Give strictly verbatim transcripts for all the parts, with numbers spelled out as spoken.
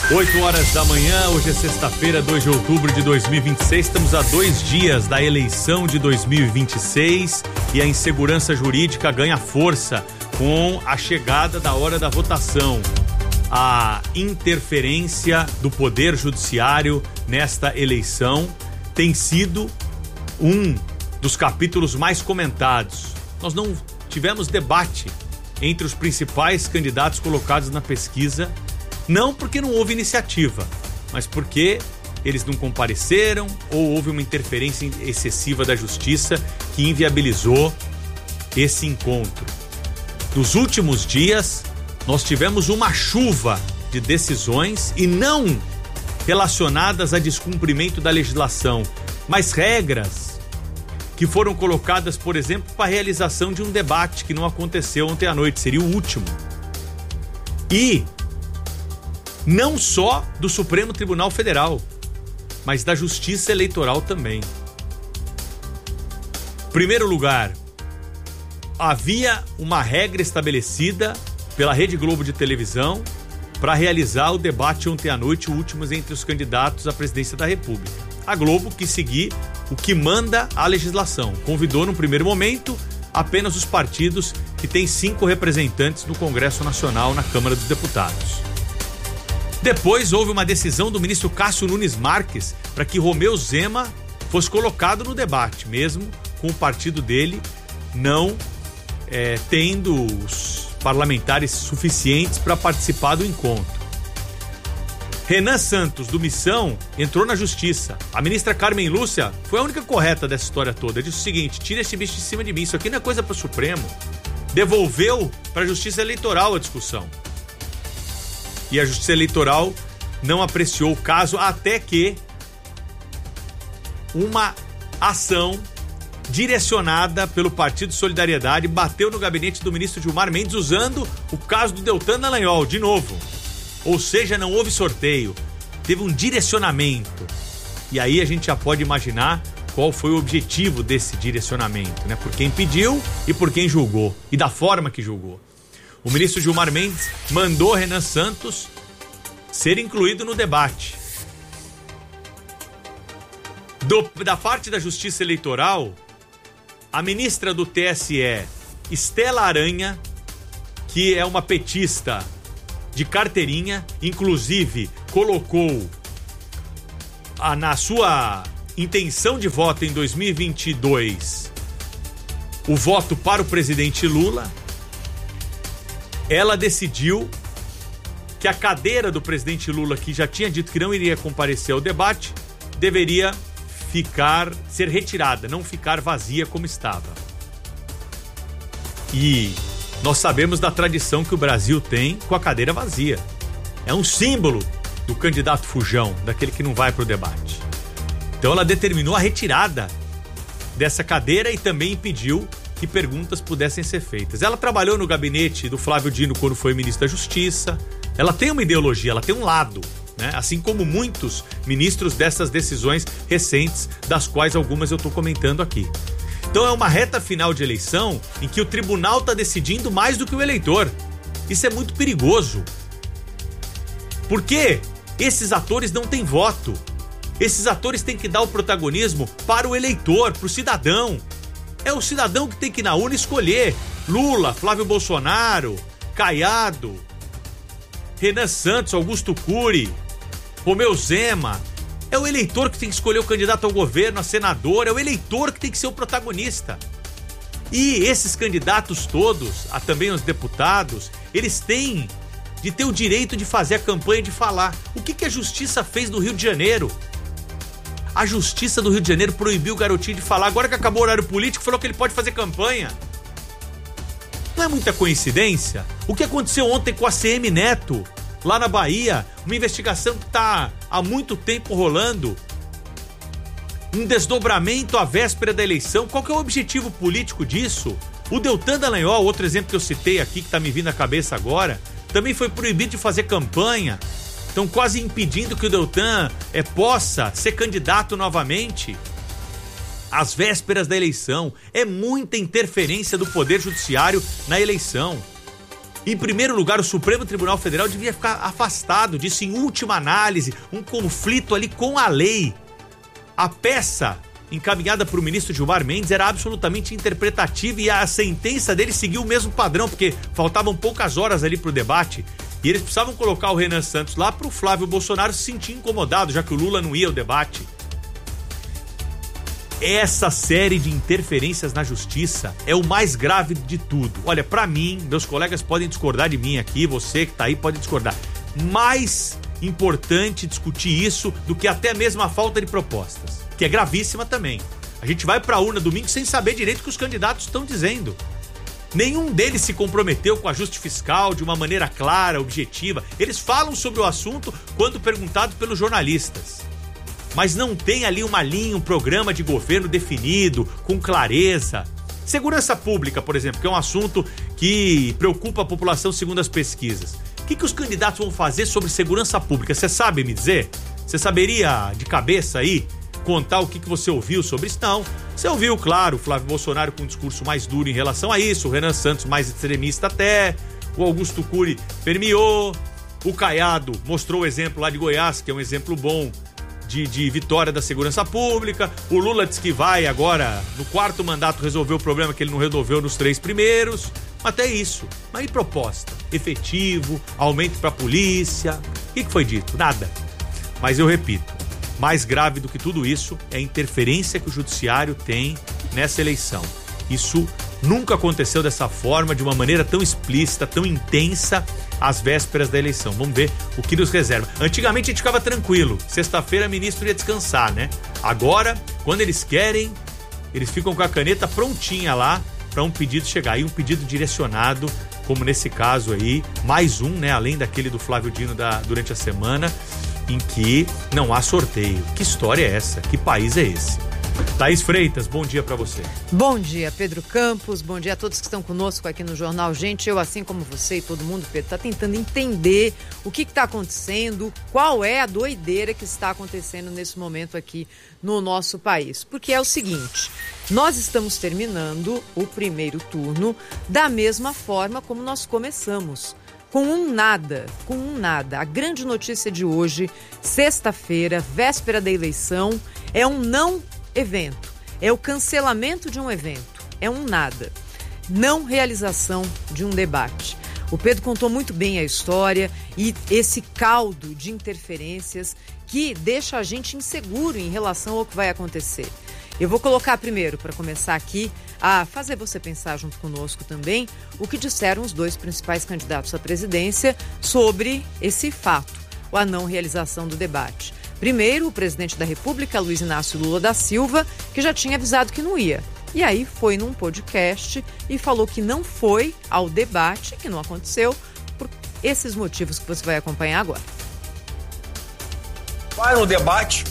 oito horas da manhã, hoje é sexta-feira, dois de outubro de dois mil e vinte e seis. Estamos a dois dias da eleição de dois mil e vinte e seis e a insegurança jurídica ganha força com a chegada da hora da votação. A interferência do Poder Judiciário nesta eleição tem sido um dos capítulos mais comentados. Nós não tivemos debate entre os principais candidatos colocados na pesquisa, não porque não houve iniciativa, mas porque eles não compareceram ou houve uma interferência excessiva da justiça que inviabilizou esse encontro. Nos últimos dias, nós tivemos uma chuva de decisões e não relacionadas a descumprimento da legislação, mas regras que foram colocadas, por exemplo, para a realização de um debate que não aconteceu ontem à noite, seria o último. E não só do Supremo Tribunal Federal, mas da Justiça Eleitoral também. Em primeiro lugar, havia uma regra estabelecida pela Rede Globo de televisão para realizar o debate ontem à noite, o último entre os candidatos à presidência da República. A Globo quis seguir o que manda a legislação. Convidou, no primeiro momento, apenas os partidos que têm cinco representantes no Congresso Nacional, na Câmara dos Deputados. Depois houve uma decisão do ministro Cássio Nunes Marques para que Romeu Zema fosse colocado no debate, mesmo com o partido dele não é, tendo os parlamentares suficientes para participar do encontro. Renan Santos, do Missão, entrou na justiça. A ministra Carmen Lúcia foi a única correta dessa história toda. Disse o seguinte: tira esse bicho de cima de mim, isso aqui não é coisa para o Supremo. Devolveu para a Justiça Eleitoral a discussão. E a Justiça Eleitoral não apreciou o caso até que uma ação direcionada pelo Partido Solidariedade bateu no gabinete do ministro Gilmar Mendes usando o caso do Deltan Dallagnol, de novo. Ou seja, não houve sorteio, teve um direcionamento. E aí a gente já pode imaginar qual foi o objetivo desse direcionamento, né? Por quem pediu e por quem julgou, e da forma que julgou. O ministro Gilmar Mendes mandou Renan Santos ser incluído no debate. Do, da parte da Justiça Eleitoral, a ministra do T S E, Estela Aranha, que é uma petista de carteirinha, inclusive colocou a, na sua intenção de voto em dois mil e vinte e dois o voto para o presidente Lula. Ela decidiu que a cadeira do presidente Lula, que já tinha dito que não iria comparecer ao debate, deveria ficar, ser retirada, não ficar vazia como estava. E nós sabemos da tradição que o Brasil tem com a cadeira vazia. É um símbolo do candidato fujão, daquele que não vai para o debate. Então ela determinou a retirada dessa cadeira e também impediu que perguntas pudessem ser feitas. Ela trabalhou no gabinete do Flávio Dino quando foi ministro da Justiça. Ela tem uma ideologia, ela tem um lado, né? Assim como muitos ministros dessas decisões recentes, das quais algumas eu estou comentando aqui. Então é uma reta final de eleição em que o tribunal está decidindo mais do que o eleitor. Isso é muito perigoso. Porque esses atores não têm voto. Esses atores têm que dar o protagonismo para o eleitor, para o cidadão. É o cidadão que tem que ir na urna escolher Lula, Flávio Bolsonaro, Caiado, Renan Santos, Augusto Cury, Romeu Zema. É o eleitor que tem que escolher o candidato ao governo, a senador, é o eleitor que tem que ser o protagonista. E esses candidatos todos, a também os deputados, eles têm de ter o direito de fazer a campanha, de falar. O que, que a justiça fez no Rio de Janeiro? A Justiça do Rio de Janeiro proibiu o garotinho de falar. Agora que acabou o horário político, falou que ele pode fazer campanha. Não é muita coincidência? O que aconteceu ontem com a C M Neto, lá na Bahia, uma investigação que está há muito tempo rolando, um desdobramento à véspera da eleição. Qual que é o objetivo político disso? O Deltan Dallagnol, outro exemplo que eu citei aqui, que está me vindo à cabeça agora, também foi proibido de fazer campanha. Estão quase impedindo que o Deltan é, possa ser candidato novamente às vésperas da eleição. É muita interferência do Poder Judiciário na eleição. Em primeiro lugar, o Supremo Tribunal Federal devia ficar afastado disso em última análise, um conflito ali com a lei. A peça encaminhada por o ministro Gilmar Mendes era absolutamente interpretativa e a sentença dele seguiu o mesmo padrão, porque faltavam poucas horas ali pro debate e eles precisavam colocar o Renan Santos lá pro Flávio Bolsonaro se sentir incomodado, já que o Lula não ia ao debate. Essa série de interferências na justiça é o mais grave de tudo. Olha, pra mim, meus colegas podem discordar de mim aqui, você que tá aí pode discordar. Mais importante discutir isso do que até mesmo a falta de propostas, que é gravíssima também. A gente vai pra urna domingo sem saber direito o que os candidatos estão dizendo. Nenhum deles se comprometeu com ajuste fiscal de uma maneira clara, objetiva. Eles falam sobre o assunto quando perguntado pelos jornalistas. Mas não tem ali uma linha, um programa de governo definido, com clareza. Segurança pública, por exemplo, que é um assunto que preocupa a população segundo as pesquisas. O que, que os candidatos vão fazer sobre segurança pública? Você sabe me dizer? Você saberia de cabeça aí contar o que, que você ouviu sobre isso? Não. Você ouviu, claro, o Flávio Bolsonaro com um discurso mais duro em relação a isso, o Renan Santos mais extremista até, o Augusto Cury permeou, o Caiado mostrou o exemplo lá de Goiás, que é um exemplo bom De, de vitória da segurança pública. O Lula diz que vai agora, no quarto mandato, resolver o problema que ele não resolveu nos três primeiros. Até isso. Mas e proposta? Efetivo, aumento pra polícia. O que, que foi dito? Nada. Mas eu repito, mais grave do que tudo isso é a interferência que o judiciário tem nessa eleição. Isso nunca aconteceu dessa forma, de uma maneira tão explícita, tão intensa, às vésperas da eleição. Vamos ver o que nos reserva. Antigamente a gente ficava tranquilo. Sexta-feira o ministro ia descansar, né? Agora, quando eles querem, eles ficam com a caneta prontinha lá para um pedido chegar. E um pedido direcionado, como nesse caso aí, mais um, né? Além daquele do Flávio Dino da, durante a semana, em que não há sorteio. Que história é essa? Que país é esse? Thaís Freitas, bom dia pra você. Bom dia, Pedro Campos, bom dia a todos que estão conosco aqui no Jornal. Gente, eu, assim como você e todo mundo, Pedro, tá tentando entender o que que tá acontecendo, qual é a doideira que está acontecendo nesse momento aqui no nosso país. Porque é o seguinte, nós estamos terminando o primeiro turno da mesma forma como nós começamos. Com um nada, com um nada. A grande notícia de hoje, sexta-feira, véspera da eleição, é um não evento, é o cancelamento de um evento, é um nada, não realização de um debate. O Pedro contou muito bem a história e esse caldo de interferências que deixa a gente inseguro em relação ao que vai acontecer. Eu vou colocar primeiro, para começar aqui, a fazer você pensar junto conosco também, o que disseram os dois principais candidatos à presidência sobre esse fato, a não realização do debate. Primeiro, o presidente da República, Luiz Inácio Lula da Silva, que já tinha avisado que não ia. E aí foi num podcast e falou que não foi ao debate, que não aconteceu, por esses motivos que você vai acompanhar agora. Vai no debate.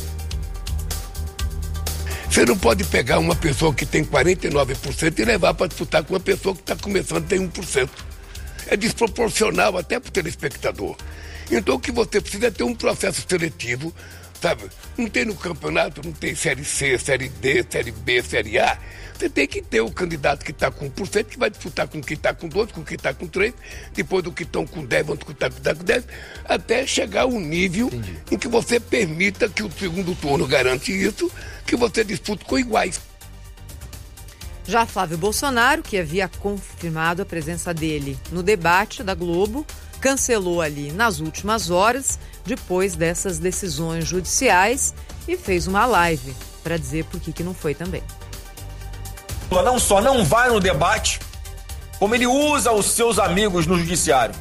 Você não pode pegar uma pessoa que tem quarenta e nove por cento e levar para disputar com uma pessoa que está começando e tem um por cento. É desproporcional até para o telespectador. Então o que você precisa é ter um processo seletivo, sabe? Não tem no campeonato, não tem Série C, Série D, Série B, Série A. Você tem que ter o candidato que está com um por cento, que vai disputar com quem está com dois, com quem está com três, depois do que estão com dez, vão disputar com quem está com dez, até chegar ao nível Entendi. Em que você permita que o segundo turno garante isso, que você dispute com iguais. Já Flávio Bolsonaro, que havia confirmado a presença dele no debate da Globo, cancelou ali nas últimas horas, depois dessas decisões judiciais, e fez uma live para dizer por que que não foi também. Não só não vai no debate, como ele usa os seus amigos no judiciário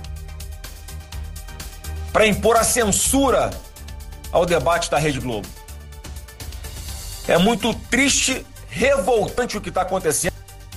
para impor a censura ao debate da Rede Globo. É muito triste, revoltante o que está acontecendo.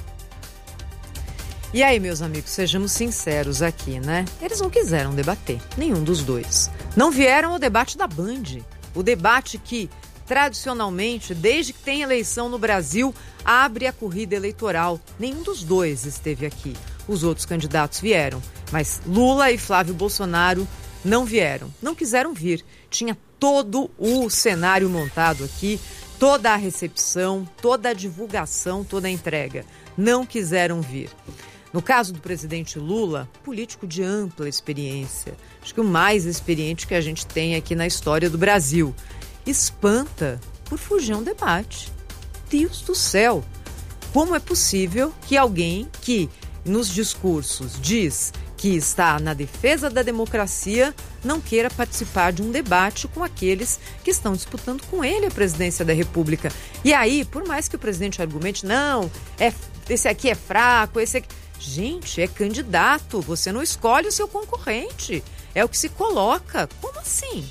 E aí, meus amigos, sejamos sinceros aqui, né? Eles não quiseram debater, nenhum dos dois. Não vieram ao debate da Band, o debate que, tradicionalmente, desde que tem eleição no Brasil, abre a corrida eleitoral. Nenhum dos dois esteve aqui. Os outros candidatos vieram, mas Lula e Flávio Bolsonaro não vieram, não quiseram vir. Tinha todo o cenário montado aqui, toda a recepção, toda a divulgação, toda a entrega. Não quiseram vir. No caso do presidente Lula, político de ampla experiência, acho que o mais experiente que a gente tem aqui na história do Brasil, espanta por fugir a um debate. Deus do céu! Como é possível que alguém que nos discursos diz que está na defesa da democracia não queira participar de um debate com aqueles que estão disputando com ele a presidência da República? E aí, por mais que o presidente argumente, não, é, esse aqui é fraco, esse aqui... Gente, é candidato, você não escolhe o seu concorrente, é o que se coloca. Como assim?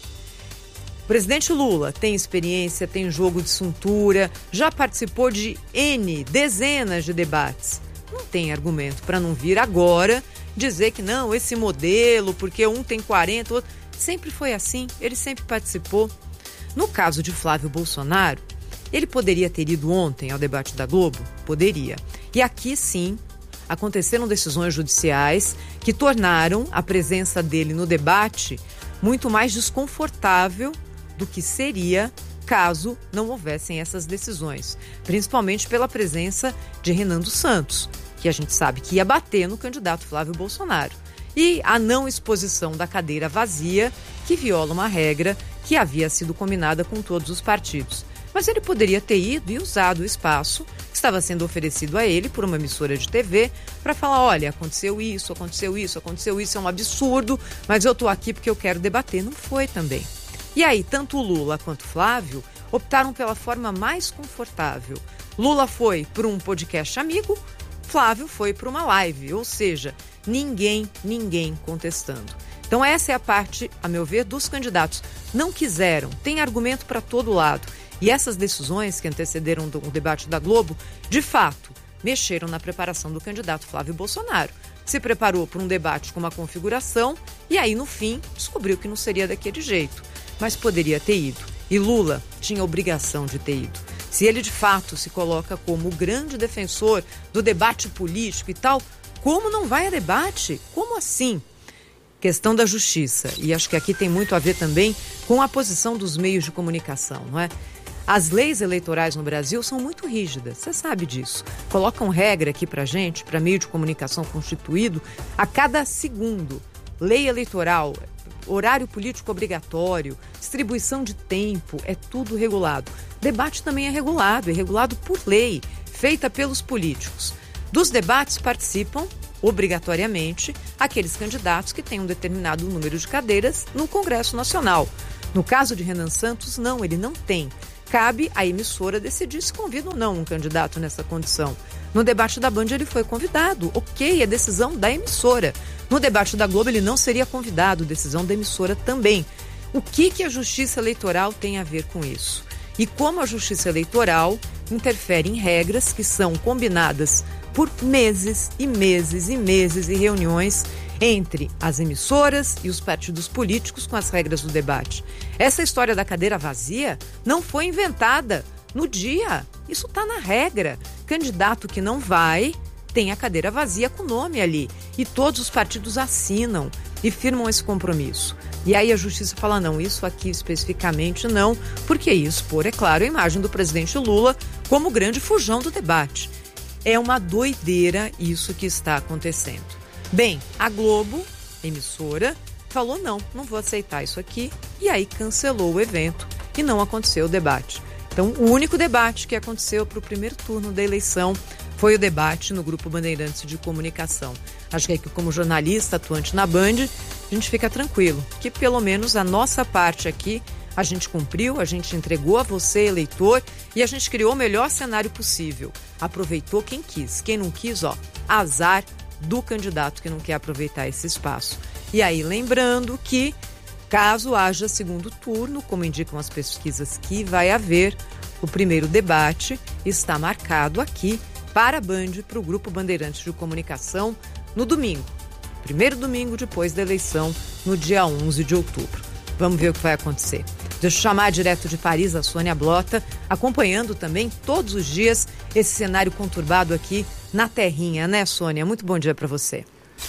O presidente Lula tem experiência, tem jogo de cintura, já participou de N, dezenas de debates. Não tem argumento para não vir agora dizer que não, esse modelo, porque um tem quarenta, outro... Sempre foi assim, ele sempre participou. No caso de Flávio Bolsonaro, ele poderia ter ido ontem ao debate da Globo? Poderia. E aqui sim, aconteceram decisões judiciais que tornaram a presença dele no debate muito mais desconfortável do que seria caso não houvessem essas decisões, principalmente pela presença de Renan dos Santos, que a gente sabe que ia bater no candidato Flávio Bolsonaro, e a não exposição da cadeira vazia, que viola uma regra que havia sido combinada com todos os partidos. Mas ele poderia ter ido e usado o espaço que estava sendo oferecido a ele por uma emissora de T V para falar, olha, aconteceu isso, aconteceu isso, aconteceu isso, é um absurdo, mas eu estou aqui porque eu quero debater. Não foi também. E aí, tanto o Lula quanto o Flávio optaram pela forma mais confortável. Lula foi para um podcast amigo, Flávio foi para uma live, ou seja, ninguém, ninguém contestando. Então essa é a parte, a meu ver, dos candidatos. Não quiseram, tem argumento para todo lado. E essas decisões que antecederam o debate da Globo, de fato, mexeram na preparação do candidato Flávio Bolsonaro. Se preparou para um debate com uma configuração e aí, no fim, descobriu que não seria daquele jeito. Mas poderia ter ido. E Lula tinha obrigação de ter ido. Se ele, de fato, se coloca como o grande defensor do debate político e tal, como não vai a debate? Como assim? Questão da justiça. E acho que aqui tem muito a ver também com a posição dos meios de comunicação, não é? As leis eleitorais no Brasil são muito rígidas, você sabe disso. Colocam regra aqui pra gente, para meio de comunicação constituído, a cada segundo. Lei eleitoral, horário político obrigatório, distribuição de tempo, é tudo regulado. Debate também é regulado, é regulado por lei, feita pelos políticos. Dos debates participam, obrigatoriamente, aqueles candidatos que têm um determinado número de cadeiras no Congresso Nacional. No caso de Renan Santos, não, ele não tem. Cabe à emissora decidir se convida ou não um candidato nessa condição. No debate da Band ele foi convidado, ok, é decisão da emissora. No debate da Globo ele não seria convidado, decisão da emissora também. O que, que a Justiça Eleitoral tem a ver com isso? E como a Justiça Eleitoral interfere em regras que são combinadas por meses e meses e meses e reuniões entre as emissoras e os partidos políticos com as regras do debate. Essa história da cadeira vazia não foi inventada no dia. Isso está na regra. Candidato que não vai tem a cadeira vazia com o nome ali. E todos os partidos assinam e firmam esse compromisso. E aí a justiça fala, não, isso aqui especificamente não, porque ia expor, é claro, a imagem do presidente Lula como grande fujão do debate. É uma doideira isso que está acontecendo. Bem, a Globo, emissora, falou não, não vou aceitar isso aqui, e aí cancelou o evento e não aconteceu o debate. Então, o único debate que aconteceu para o primeiro turno da eleição foi o debate no Grupo Bandeirantes de Comunicação. Acho que aqui, como jornalista atuante na Band, a gente fica tranquilo, que pelo menos a nossa parte aqui a gente cumpriu, a gente entregou a você, eleitor, e a gente criou o melhor cenário possível. Aproveitou quem quis, quem não quis, ó, azar do candidato que não quer aproveitar esse espaço. E aí, lembrando que, caso haja segundo turno, como indicam as pesquisas que vai haver, o primeiro debate está marcado aqui para a Band, para o Grupo Bandeirantes de Comunicação, no domingo. Primeiro domingo depois da eleição, no dia onze de outubro. Vamos ver o que vai acontecer. Deixa eu chamar direto de Paris a Sônia Blota, acompanhando também todos os dias esse cenário conturbado aqui na terrinha, né, Sônia? Muito bom dia para você.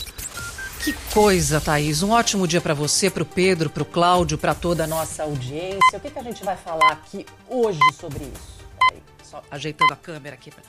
Que coisa, Thaís. Um ótimo dia para você, para o Pedro, para o Cláudio, para toda a nossa audiência. O que, que a gente vai falar aqui hoje sobre isso? Peraí, só ajeitando a câmera aqui.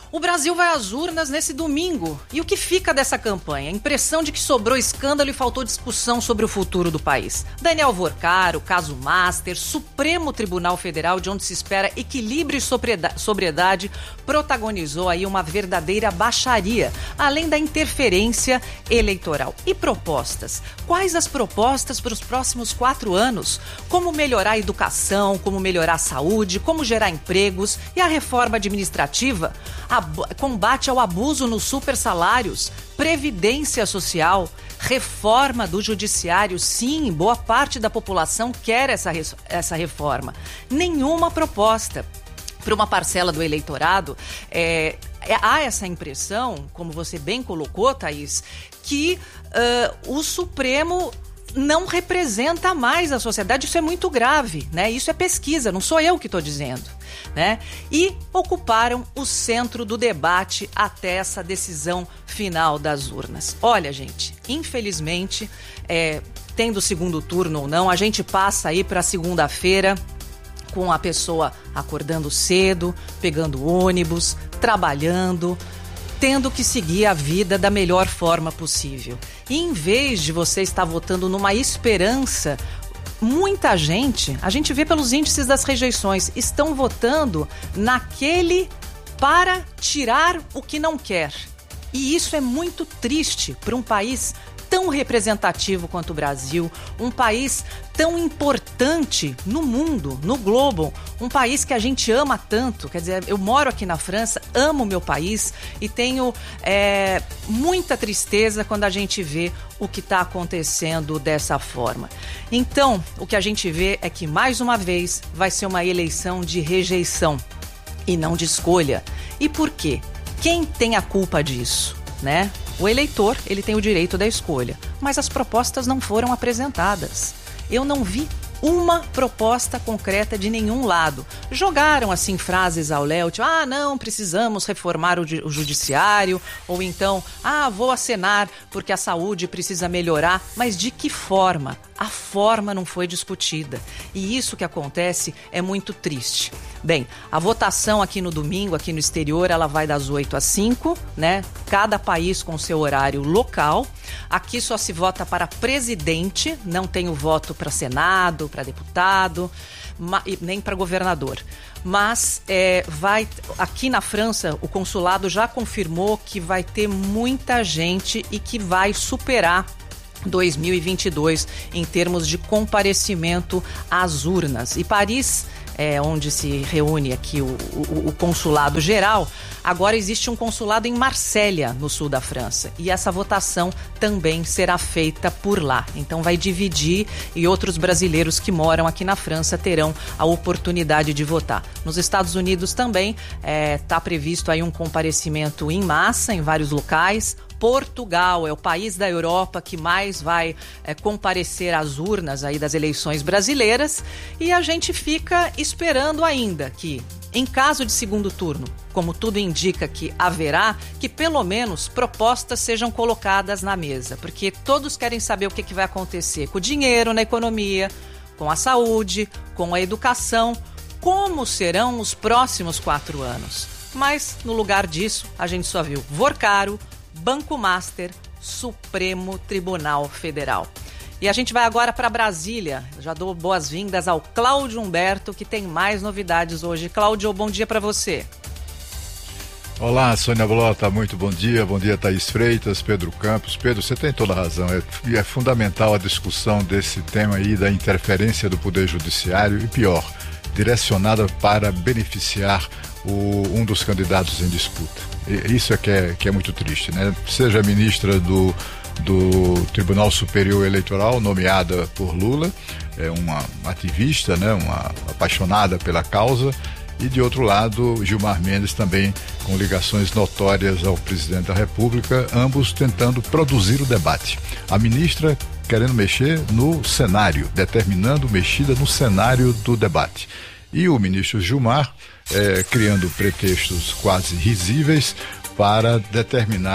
O Brasil vai às urnas nesse domingo. E o que fica dessa campanha? A impressão de que sobrou escândalo e faltou discussão sobre o futuro do país. Daniel Vorcaro, caso Master, Supremo Tribunal Federal, de onde se espera equilíbrio e sobriedade, protagonizou aí uma verdadeira baixaria, além da interferência eleitoral. E propostas? Quais as propostas para os próximos quatro anos? Como melhorar a educação, como melhorar a saúde, como gerar empregos e a reforma administrativa? A combate ao abuso nos supersalários, previdência social, reforma do judiciário. Sim, boa parte da população quer essa, essa reforma. Nenhuma proposta. Para uma parcela do eleitorado, é, é, há essa impressão, como você bem colocou, Thaís, que uh, o Supremo não representa mais a sociedade. Isso é muito grave, né? Isso é pesquisa, não sou eu que estou dizendo, né? E ocuparam o centro do debate até essa decisão final das urnas. Olha, gente, infelizmente, é, tendo segundo turno ou não, a gente passa aí para segunda-feira com a pessoa acordando cedo, pegando ônibus, trabalhando, tendo que seguir a vida da melhor forma possível. E em vez de você estar votando numa esperança, muita gente, a gente vê pelos índices das rejeições, estão votando naquele para tirar o que não quer. E isso é muito triste para um país tão representativo quanto o Brasil, um país tão importante no mundo, no globo, um país que a gente ama tanto. Quer dizer, eu moro aqui na França, amo o meu país e tenho é, muita tristeza quando a gente vê o que está acontecendo dessa forma. Então, o que a gente vê é que, mais uma vez, vai ser uma eleição de rejeição e não de escolha. E por quê? Quem tem a culpa disso, né? O eleitor, ele tem o direito da escolha, mas as propostas não foram apresentadas. Eu não vi uma proposta concreta de nenhum lado. Jogaram, assim, frases ao léu, tipo, ah, não, precisamos reformar o, o judiciário, ou então, ah, vou acenar porque a saúde precisa melhorar, mas de que forma? A forma não foi discutida. E isso que acontece é muito triste. Bem, a votação aqui no domingo, aqui no exterior, ela vai das oito às cinco, né? Cada país com seu horário local. Aqui só se vota para presidente, não tem o voto para Senado, para deputado, nem para governador. Mas é, vai, aqui na França, o consulado já confirmou que vai ter muita gente e que vai superar dois mil e vinte e dois em termos de comparecimento às urnas. E Paris, é, onde se reúne aqui o, o, o consulado geral, agora existe um consulado em Marsella, no sul da França. E essa votação também será feita por lá. Então vai dividir e outros brasileiros que moram aqui na França terão a oportunidade de votar. Nos Estados Unidos também está é, previsto aí um comparecimento em massa em vários locais. Portugal é o país da Europa que mais vai é, comparecer às urnas aí das eleições brasileiras, e a gente fica esperando ainda que, em caso de segundo turno, como tudo indica que haverá, que pelo menos propostas sejam colocadas na mesa, porque todos querem saber o que, que vai acontecer com o dinheiro na economia, com a saúde, com a educação, como serão os próximos quatro anos. Mas, no lugar disso, a gente só viu Vorcaro, Banco Master, Supremo Tribunal Federal. E a gente vai agora para Brasília. Já dou boas-vindas ao Cláudio Humberto, que tem mais novidades hoje. Cláudio, bom dia para você. Olá, Sônia Blota, muito bom dia. Bom dia, Thaís Freitas, Pedro Campos. Pedro, você tem toda a razão. É, é fundamental a discussão desse tema aí da interferência do Poder Judiciário e, pior, direcionada para beneficiar o, um dos candidatos em disputa. Isso é que é, que é muito triste, né? Seja a ministra do, do Tribunal Superior Eleitoral, nomeada por Lula, é uma ativista, né? Uma apaixonada pela causa, e de outro lado, Gilmar Mendes também com ligações notórias ao presidente da República, ambos tentando produzir o debate. A ministra querendo mexer no cenário, determinando mexida no cenário do debate. E o ministro Gilmar é, criando pretextos quase risíveis para determinar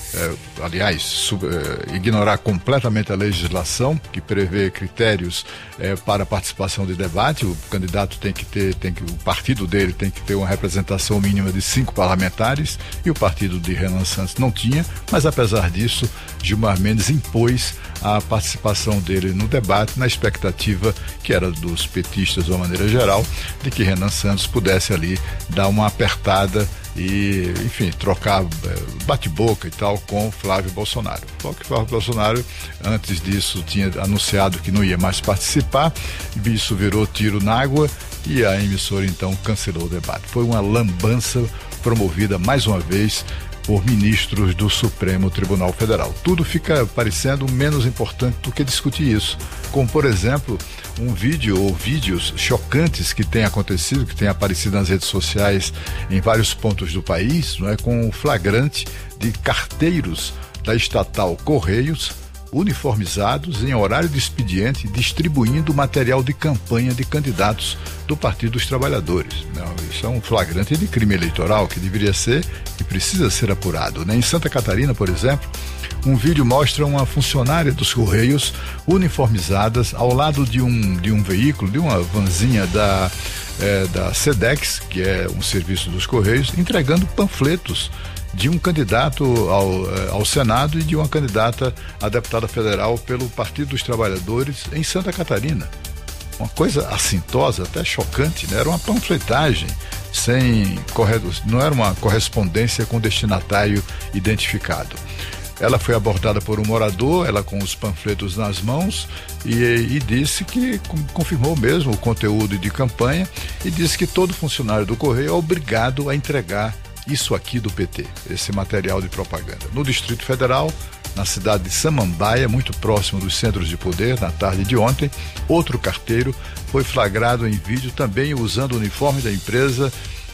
é, aliás, sub, é, ignorar completamente a legislação que prevê critérios é, para a participação de debate. O candidato tem que ter, tem que, o partido dele tem que ter uma representação mínima de cinco parlamentares e o partido de Renan Santos não tinha, mas apesar disso, Gilmar Mendes impôs a participação dele no debate na expectativa, que era dos petistas de uma maneira geral, de que Renan Santos pudesse ali dar uma apertada e, enfim, trocar bate-boca e tal com Flávio Bolsonaro. Só que Flávio Bolsonaro, antes disso, tinha anunciado que não ia mais participar, e isso virou tiro na água e a emissora então cancelou o debate. Foi uma lambança promovida mais uma vez por ministros do Supremo Tribunal Federal. Tudo fica parecendo menos importante do que discutir isso. Como, por exemplo, um vídeo ou vídeos chocantes que têm acontecido, que têm aparecido nas redes sociais em vários pontos do país, não é, com o flagrante de carteiros da estatal Correios uniformizados em horário de expediente, distribuindo material de campanha de candidatos do Partido dos Trabalhadores. Não, isso é um flagrante de crime eleitoral que deveria ser e precisa ser apurado, né? Em Santa Catarina, por exemplo, um vídeo mostra uma funcionária dos Correios uniformizadas ao lado de um, de um veículo, de uma vanzinha da, é, da SEDEX, que é um serviço dos Correios, entregando panfletos de um candidato ao, ao Senado e de uma candidata a deputada federal pelo Partido dos Trabalhadores em Santa Catarina. Uma coisa assintosa, até chocante, né? Era uma panfletagem, sem, não era uma correspondência com destinatário identificado. Ela foi abordada por um morador, ela com os panfletos nas mãos, e, e disse que confirmou mesmo o conteúdo de campanha e disse que todo funcionário do Correio é obrigado a entregar isso aqui do P T, esse material de propaganda. No Distrito Federal, na cidade de Samambaia, muito próximo dos centros de poder, na tarde de ontem, outro carteiro foi flagrado em vídeo também usando o uniforme da empresa,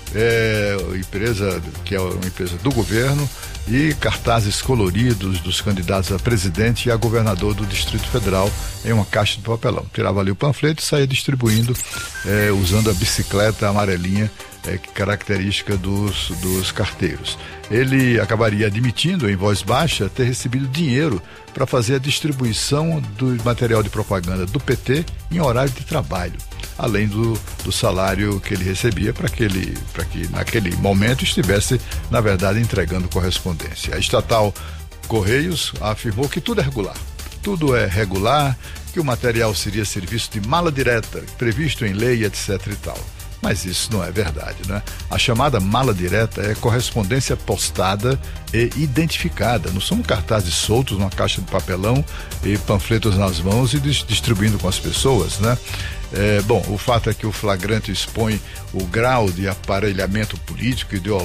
é, empresa que é uma empresa do governo, e cartazes coloridos dos candidatos a presidente e a governador do Distrito Federal em uma caixa de papelão. Tirava ali o panfleto e saía distribuindo, é, usando a bicicleta amarelinha, é, característica dos, dos carteiros. Ele acabaria admitindo, em voz baixa, ter recebido dinheiro para fazer a distribuição do material de propaganda do P T em horário de trabalho, além do, do salário que ele recebia para que ele, para que naquele momento estivesse, na verdade, entregando correspondência. A estatal Correios afirmou que tudo é regular, tudo é regular, que o material seria serviço de mala direta, previsto em lei, etc e tal. Mas isso não é verdade, né? A chamada mala direta é correspondência postada e identificada. Não são cartazes soltos numa caixa de papelão e panfletos nas mãos e distribuindo com as pessoas, né? É, bom, o fato é que o flagrante expõe o grau de aparelhamento político e